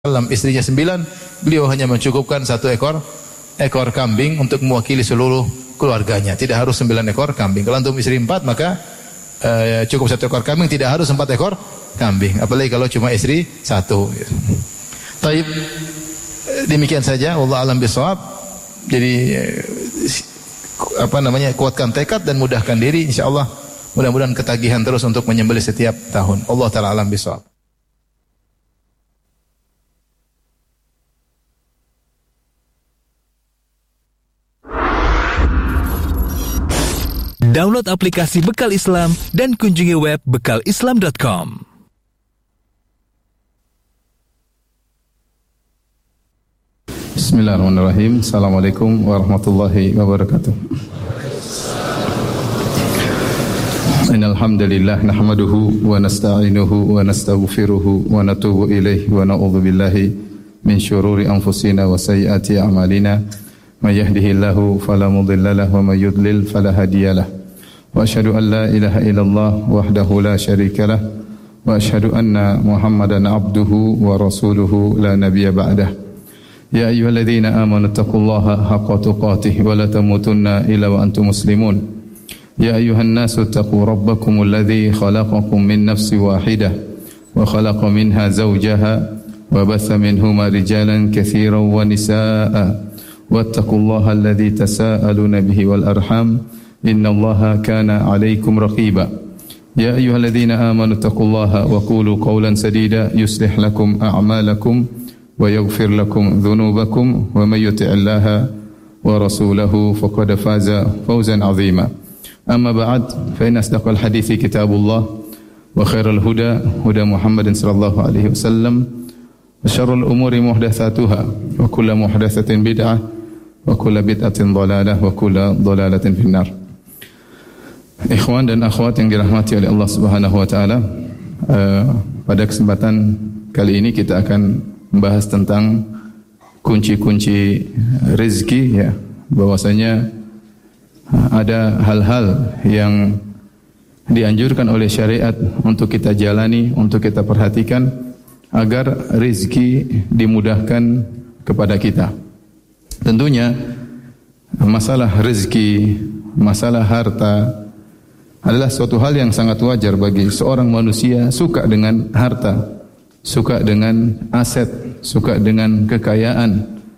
istrinya 9, beliau hanya mencukupkan 1 ekor kambing untuk mewakili seluruh keluarganya. Tidak harus 9 ekor kambing. Kalau untuk istri 4 maka cukup 1 ekor kambing, tidak harus 4 ekor kambing. Apalagi kalau cuma istri 1. Taib, demikian saja. Wallahu a'lam bishawab. Jadi kuatkan tekad dan mudahkan diri, insyaallah. Mudah-mudahan ketagihan terus untuk menyembelih setiap tahun. Allah taala alam bishawab. Download aplikasi Bekal Islam dan kunjungi web bekalislam.com. Bismillahirrahmanirrahim. Assalamualaikum warahmatullahi wabarakatuh. Innal hamdalillah nahmaduhu wa nasta'inuhu wa nastaghfiruhu wa natubu ilaihi wa na'udzu billahi min syururi anfusina wa sayyiati a'malina. May yahdihillahu fala mudilla lahu wa may yudlil fala hadiyalah. Wa asyhadu an la ilaha illallah wahdahu la syarika lah wa asyhadu anna Muhammadan abduhu wa rasuluhu la nabiyya ba'dah. Ya ayyuhalladzina amanu taqullaha haqqa tuqatih wa la tamutunna illa wa antum muslimun. Ya ayyuhan nasu taqu rabbakumul ladzi khalaqakum min nafsin wahidah wa khalaqa minha zawjaha wa batha minhuma rijalan katsiran wa nisaa'a. Wattaqullaha alladzi tasaaluna bihi wal arham innallaha kana 'alaikum raqiba. Ya ayyuhalladzina amanu taqullaha wa qulu qawlan sadida yuslih lakum a'malakum wa yaghfir lakum dhunubakum wa may yuti'illaha wa rasulahu faqad faza fawzan 'azima. Amma ba'd, fa inna asdaqal hadithi kitabullah wa khairal huda huda Muhammadin sallallahu alaihi wasallam wa syarrul umuri muhdatsatuha wa kullu muhdatsatin bid'ah wa kullu bid'atin dhalalah wa kullu dhalalatin finnar. Ikhwan dan akhwat yang dirahmati oleh Allah Subhanahu wa taala, pada kesempatan kali ini kita akan membahas tentang kunci-kunci rezeki, ya. Bahwasanya ada hal-hal yang dianjurkan oleh syariat untuk kita jalani, untuk kita perhatikan agar rezeki dimudahkan kepada kita. Tentunya masalah rezeki, masalah harta adalah suatu hal yang sangat wajar bagi seorang manusia suka dengan harta, suka dengan aset, suka dengan kekayaan,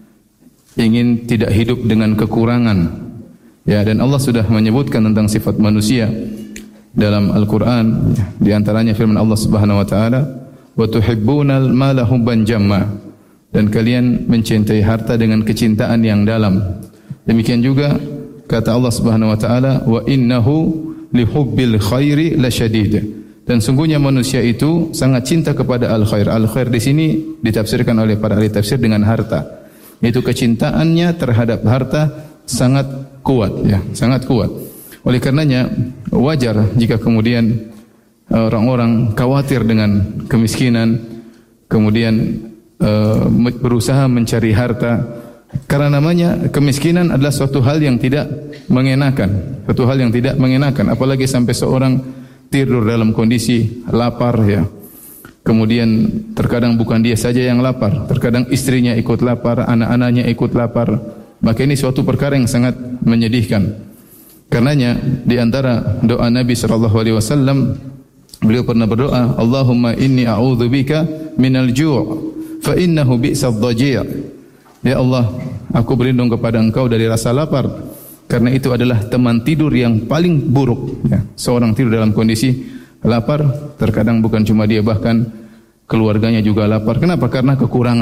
ingin tidak hidup dengan kekurangan. Ya, dan Allah sudah menyebutkan tentang sifat manusia dalam Al-Quran, di antaranya firman Allah Subhanahu wa taala, "Wa tuhibbunal mala hubban jamma." Dan kalian mencintai harta dengan kecintaan yang dalam. Demikian juga kata Allah Subhanahu wa taala, "Wa innahu lihubbil khairi lasyadid." Dan sungguhnya manusia itu sangat cinta kepada al-khair. Al-khair di sini ditafsirkan oleh para ahli tafsir dengan harta. Itu kecintaannya terhadap harta sangat kuat, ya, sangat kuat. Oleh karenanya wajar jika kemudian orang-orang khawatir dengan kemiskinan, kemudian berusaha mencari harta, karena namanya kemiskinan adalah suatu hal yang tidak mengenakan, suatu hal yang tidak mengenakan, apalagi sampai seorang tidur dalam kondisi lapar, ya. Kemudian terkadang bukan dia saja yang lapar, terkadang istrinya ikut lapar, anak-anaknya ikut lapar. Maka ini suatu perkara yang sangat menyedihkan. Karenanya di antara doa Nabi sallallahu alaihi wasallam, beliau pernah berdoa, "Allahumma inni a'udzubika minal ju' fa innahu bi'sad dhaji'." Ya Allah, aku berlindung kepada Engkau dari rasa lapar, karena itu adalah teman tidur yang paling buruk, ya. Seorang tidur dalam kondisi lapar, terkadang bukan cuma dia, bahkan keluarganya juga lapar. Kenapa? Karena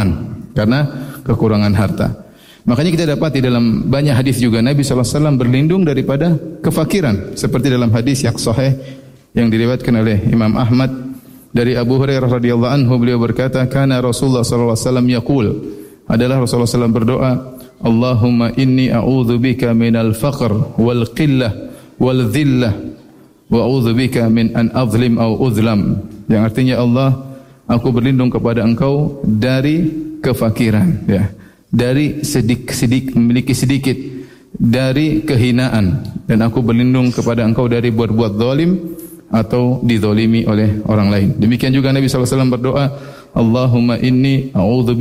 kekurangan harta. Makanya kita dapati dalam banyak hadis juga Nabi sallallahu alaihi wasallam berlindung daripada kefakiran, seperti dalam hadis yang sahih yang diriwayatkan oleh Imam Ahmad dari Abu Hurairah radhiyallahu anhu, beliau berkata, "Kana Rasulullah sallallahu alaihi wasallam yaqul," adalah Rasulullah sallallahu berdoa, "Allahumma inni a'udzubika minal faqr wal qillah wal dhillah wa a'udzubika min an azlim aw uzlam." Yang artinya, Allah, aku berlindung kepada Engkau dari kefakiran, ya, dari memiliki sedikit, dari kehinaan, dan aku berlindung kepada Engkau dari berbuat zalim atau dizalimi oleh orang lain. Demikian juga Nabi sallallahu alaihi wasallam berdoa, Allahumma inni a'udzu